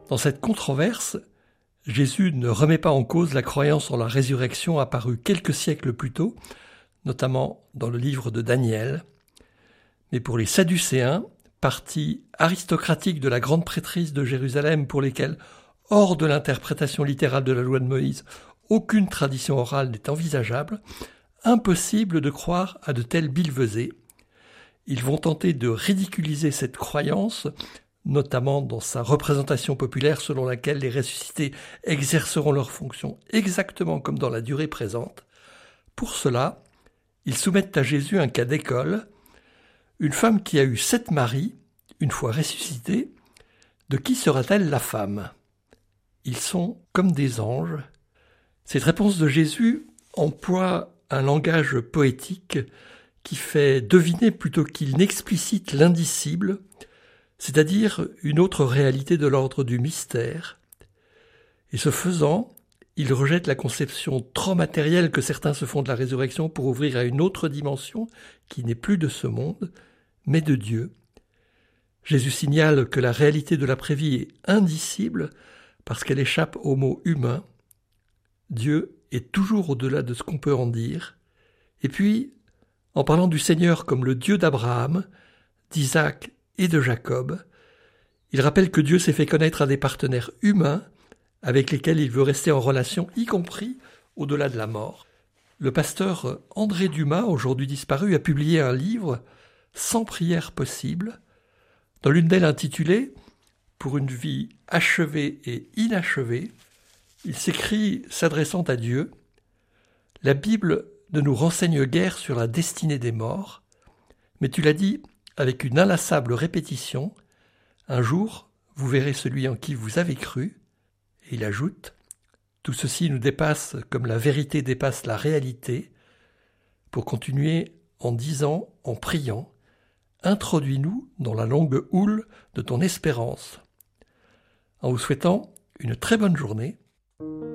Dans cette controverse, Jésus ne remet pas en cause la croyance en la résurrection apparue quelques siècles plus tôt, notamment dans le livre de Daniel. Mais pour les Sadducéens, parti aristocratique de la grande prêtrise de Jérusalem pour lesquels, hors de l'interprétation littérale de la loi de Moïse, aucune tradition orale n'est envisageable, impossible de croire à de telles billevesées. Ils vont tenter de ridiculiser cette croyance, notamment dans sa représentation populaire selon laquelle les ressuscités exerceront leurs fonctions exactement comme dans la durée présente. Pour cela, ils soumettent à Jésus un cas d'école, une femme qui a eu 7 maris, une fois ressuscitée, de qui sera-t-elle la femme ? Ils sont comme des anges. Cette réponse de Jésus emploie un langage poétique qui fait deviner plutôt qu'il n'explicite l'indicible, c'est-à-dire une autre réalité de l'ordre du mystère. Et ce faisant, il rejette la conception trop matérielle que certains se font de la résurrection pour ouvrir à une autre dimension qui n'est plus de ce monde, mais de Dieu. Jésus signale que la réalité de l'après-vie est indicible parce qu'elle échappe au mot humain. Dieu est toujours au-delà de ce qu'on peut en dire. Et puis, en parlant du Seigneur comme le Dieu d'Abraham, d'Isaac et de Jacob, il rappelle que Dieu s'est fait connaître à des partenaires humains avec lesquels il veut rester en relation, y compris au-delà de la mort. Le pasteur André Dumas, aujourd'hui disparu, a publié un livre « 100 prières possibles », dans l'une d'elles intitulée « Pour une vie achevée et inachevée », il s'écrit, s'adressant à Dieu, « La Bible ne nous renseigne guère sur la destinée des morts, mais tu l'as dit avec une inlassable répétition, un jour vous verrez celui en qui vous avez cru. » Et il ajoute, « Tout ceci nous dépasse comme la vérité dépasse la réalité, pour continuer en disant, en priant, introduis-nous dans la longue houle de ton espérance. » En vous souhaitant une très bonne journée.